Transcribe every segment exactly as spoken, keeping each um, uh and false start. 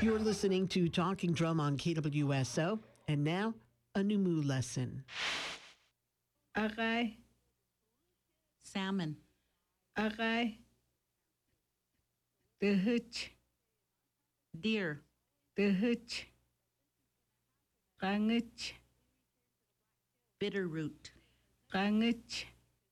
You're listening to Talking Drum on K W S O, and now a Numu lesson. Agai, Salmon. agai, tehutch, Deer. tehutch, qangutch, Bitter root. qangutch,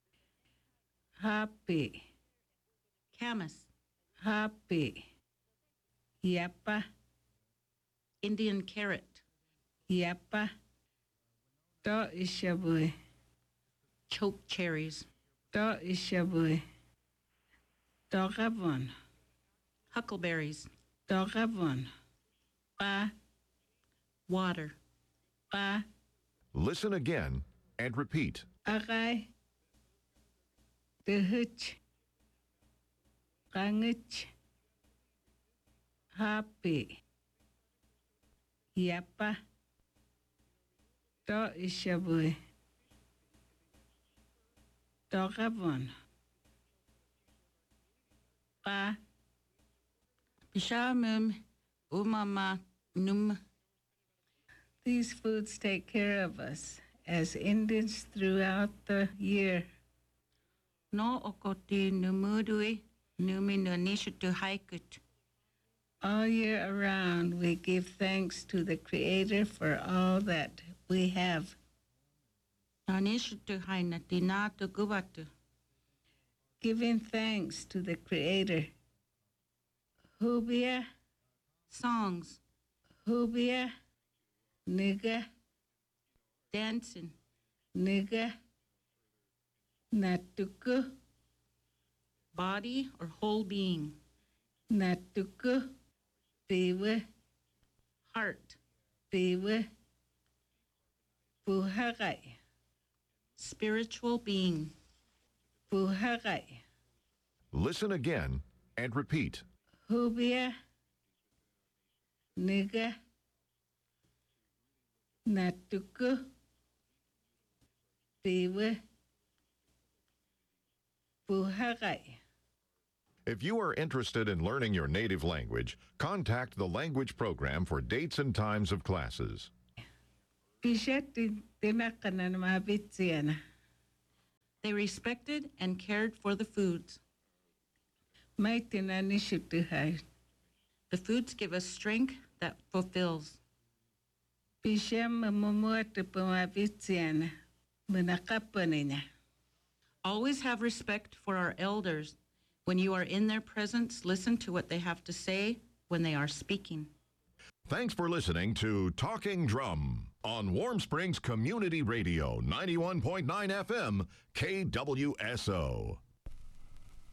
happy, Camas. happy, yapa, Indian carrot. yapa, to ishabui, Choke cherries. to ishabui, togavon, Huckleberries. togavon, pa, Water. pa, Listen again and repeat. agai, tehutch, qangutch, happy, yapa, to ishabui, togavon, pa, Bishamum. Umama. Num. these foods take care of us as Indians throughout the year. No okoti numudui. Numi no nishutu haikut. All year around, we give thanks to the Creator for all that we have. No nishutu haina tinatu gubatu. Giving thanks to the Creator. Hubia, Songs. hubia, nigga, Dancing. nigga, natuku, Body or whole being. natuku, biwe, Heart. biwe, puhagai, Spiritual being. puhagai, Listen again and repeat. hubia, nigga, natuku, biwe, puhagai. If you are interested in learning your native language, contact the language program for dates and times of classes. Bishati tinakanan mabitsiana. They respected and cared for the foods. May tinanishutuhay. The foods give us strength that fulfills. Bisham mamumuatu pamabitsiana. Munakapanina. Always have respect for our elders. When you are in their presence, listen to what they have to say when they are speaking. Thanks for listening to Talking Drum on Warm Springs Community Radio, ninety-one point nine F M, K W S O.